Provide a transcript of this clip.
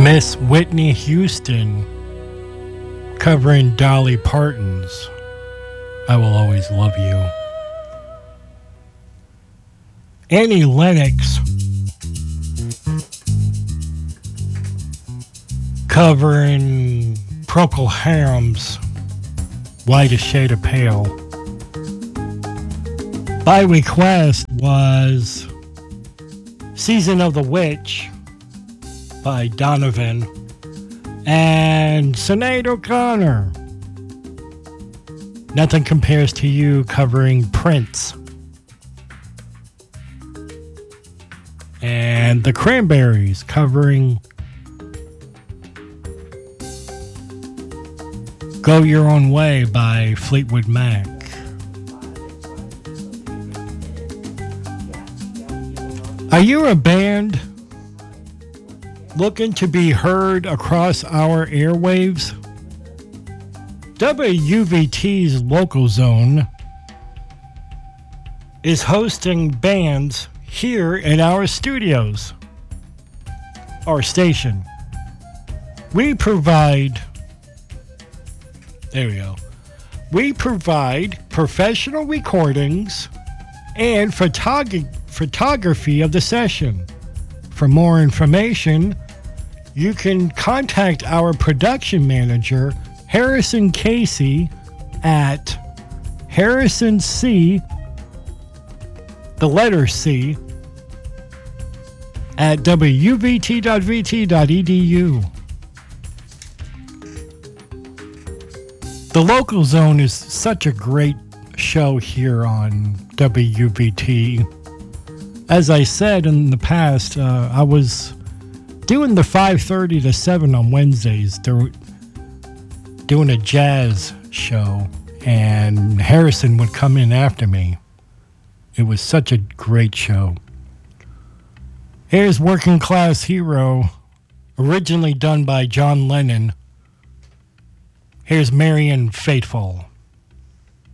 Miss Whitney Houston covering Dolly Parton's I Will Always Love You. Annie Lennox covering Procol Harum's Whitest Shade of Pale. By request was Season of the Witch by Donovan and Sinead O'Connor. Nothing Compares to You covering Prince. And the Cranberries covering Go Your Own Way by Fleetwood Mac. Are you a band looking to be heard across our airwaves? WVT's Local Zone is hosting bands here in our studios, our station. We provide professional recordings and photography of the session. For more information, you can contact our production manager, Harrison Casey, at Harrison C, the letter C, at wvt.vt.edu. The Local Zone is such a great show here on WVT. As I said in the past, I was doing the 5:30 to 7 on Wednesdays. They're doing a jazz show, and Harrison would come in after me. It was such a great show. Here's Working Class Hero, originally done by John Lennon. Here's Marian Faithfull.